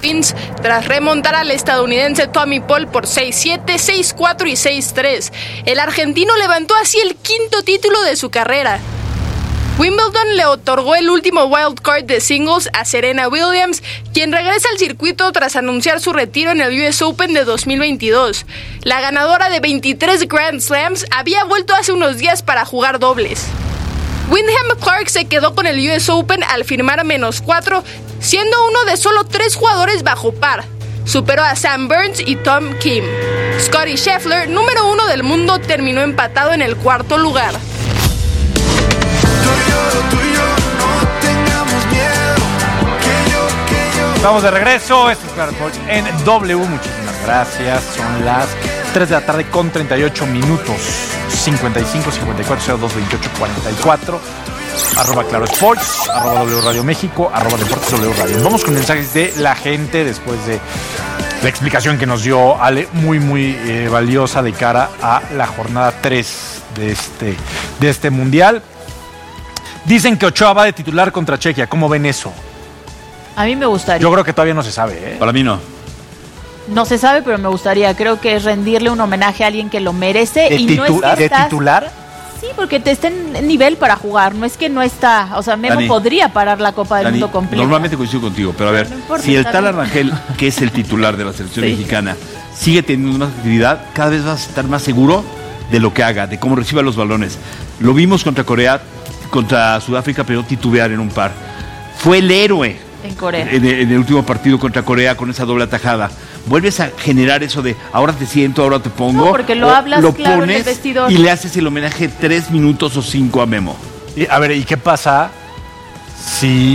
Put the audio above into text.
Philippines tras remontar al estadounidense Tommy Paul por 6-7, 6-4 y 6-3. El argentino levantó así el quinto título de su carrera. Wimbledon le otorgó el último wild card de singles a Serena Williams, quien regresa al circuito tras anunciar su retiro en el US Open de 2022. La ganadora de 23 Grand Slams había vuelto hace unos días para jugar dobles. Wyndham Clark se quedó con el US Open al firmar -4, siendo uno de solo 3 jugadores bajo par. Superó a Sam Burns y Tom Kim. Scottie Scheffler, número 1 del mundo, terminó empatado en el cuarto lugar. Estamos de regreso, esto es Claro Sports en W, muchísimas gracias, son las 3 de la tarde con 38 minutos, 55 54 02 28 44, @Claro Sports, @W Radio México, @Deportes W Radio. Vamos con mensajes de la gente después de la explicación que nos dio Ale, muy valiosa de cara a la jornada 3 de este mundial. Dicen que Ochoa va de titular contra Chequia, ¿cómo ven eso? A mí me gustaría. Yo creo que todavía no se sabe, ¿eh? Para mí no. No se sabe, pero me gustaría. Creo que es rendirle un homenaje a alguien que lo merece. ¿De titular? Sí, porque te está en nivel para jugar. No es que no está. O sea, Memo Dani, podría parar la Copa del Mundo completa. Normalmente coincido contigo, pero a ver, No importa, si el está tal bien. Arrangel, que es el titular de la selección Sí. mexicana, sigue teniendo más actividad, cada vez vas a estar más seguro de lo que haga, de cómo reciba los balones. Lo vimos contra Corea, contra Sudáfrica, pero titubear en un par. Fue el héroe En Corea. en el último partido contra Corea con esa doble atajada. Vuelves a generar eso de ahora te siento, ahora te pongo. No, porque lo hablas lo claro en el pones vestidor. y le haces el homenaje 3 minutos o 5 a Memo. A ver, ¿y qué pasa si